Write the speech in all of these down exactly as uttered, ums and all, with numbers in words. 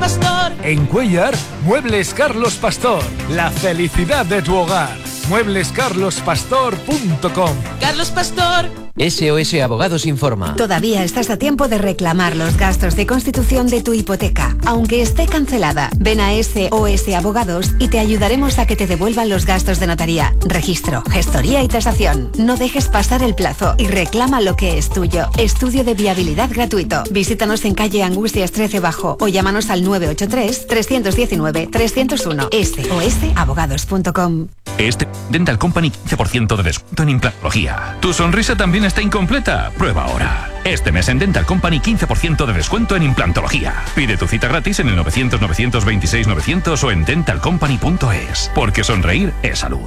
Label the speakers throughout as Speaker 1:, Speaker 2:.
Speaker 1: Pastor.
Speaker 2: En Cuéllar, Muebles Carlos Pastor. La felicidad de tu hogar. muebles carlos pastor punto com.
Speaker 1: Carlos Pastor.
Speaker 3: S O S Abogados informa.
Speaker 4: Todavía estás a tiempo de reclamar los gastos de constitución de tu hipoteca, aunque esté cancelada. Ven a S O S Abogados y te ayudaremos a que te devuelvan los gastos de notaría, registro, gestoría y tasación. No dejes pasar el plazo y reclama lo que es tuyo. Estudio de viabilidad gratuito. Visítanos en calle Angustias trece Bajo o llámanos al nueve ocho tres, tres uno nueve, tres cero uno. S O S abogados punto com.
Speaker 5: Este Dental Company quince por ciento de descuento en implantología. ¿Tu sonrisa también está incompleta? Prueba ahora. Este mes en Dental Company quince por ciento de descuento en implantología. Pide tu cita gratis en el novecientos, novecientos veintiséis, novecientos o en dental company punto es. Porque sonreír es salud.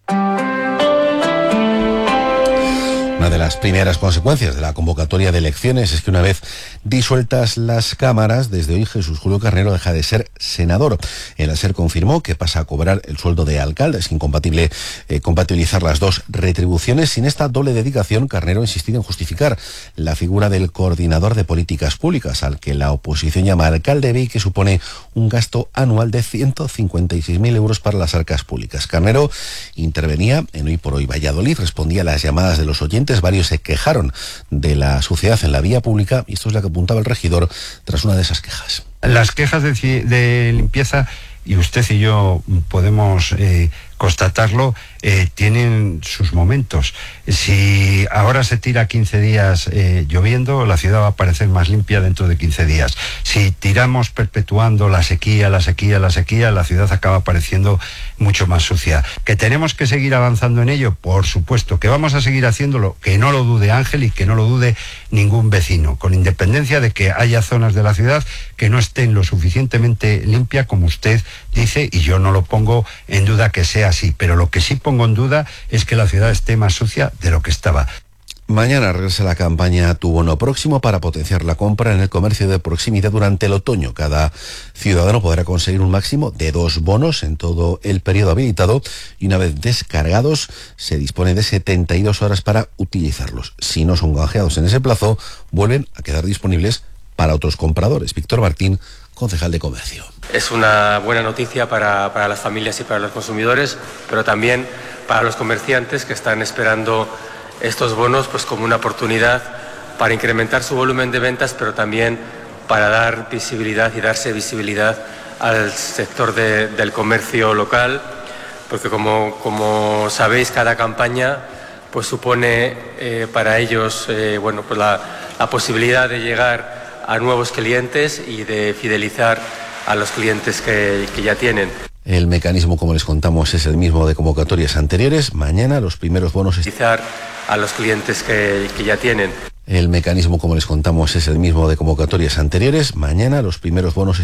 Speaker 6: Una de las primeras consecuencias de la convocatoria de elecciones es que una vez disueltas las cámaras, desde hoy Jesús Julio Carnero deja de ser senador. El SER confirmó que pasa a cobrar el sueldo de alcalde. Es incompatible eh, compatibilizar las dos retribuciones. Sin esta doble dedicación, Carnero ha insistido en justificar la figura del coordinador de políticas públicas, al que la oposición llama alcalde B y que supone un gasto anual de ciento cincuenta y seis mil euros para las arcas públicas. Carnero intervenía en Hoy por Hoy Valladolid, respondía a las llamadas de los oyentes. Varios se quejaron de la suciedad en la vía pública y esto es lo que apuntaba el regidor tras una de esas quejas.
Speaker 7: Las quejas de, de limpieza, y usted y yo podemos eh, constatarlo, eh, tienen sus momentos. Si ahora se tira quince días eh, lloviendo, la ciudad va a parecer más limpia dentro de quince días. Si tiramos perpetuando la sequía, la sequía, la sequía, la ciudad acaba pareciendo mucho más sucia. ¿Que tenemos que seguir avanzando en ello? Por supuesto. ¿Que vamos a seguir haciéndolo? Que no lo dude Ángel y que no lo dude ningún vecino, con independencia de que haya zonas de la ciudad que no estén lo suficientemente limpia como usted dice, y yo no lo pongo en duda que sea así, pero lo que sí pongo en duda es que la ciudad esté más sucia de lo que estaba.
Speaker 6: Mañana regresa la campaña Tu Bono Próximo para potenciar la compra en el comercio de proximidad durante el otoño. Cada ciudadano podrá conseguir un máximo de dos bonos en todo el periodo habilitado y una vez descargados se dispone de setenta y dos horas para utilizarlos. Si no son canjeados en ese plazo, vuelven a quedar disponibles para otros compradores. Víctor Martín, concejal de Comercio.
Speaker 8: Es una buena noticia para, para las familias y para los consumidores, pero también para los comerciantes que están esperando estos bonos pues como una oportunidad para incrementar su volumen de ventas, pero también para dar visibilidad y darse visibilidad al sector de, del comercio local, porque como, como sabéis, cada campaña pues supone eh, para ellos eh, bueno, pues la, la posibilidad de llegar a nuevos clientes y de fidelizar a los clientes que, que ya tienen.
Speaker 6: El mecanismo, como les contamos, es el mismo de convocatorias anteriores. Mañana los primeros bonos...
Speaker 8: Fidelizar a los clientes que, que ya tienen.
Speaker 6: El mecanismo, como les contamos, es el mismo de convocatorias anteriores. Mañana los primeros bonos